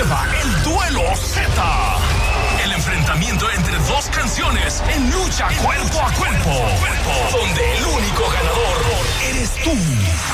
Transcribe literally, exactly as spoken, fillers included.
lleva el Duelo Z. El enfrentamiento entre dos canciones en lucha cuerpo a cuerpo, donde el único ganador eres tú.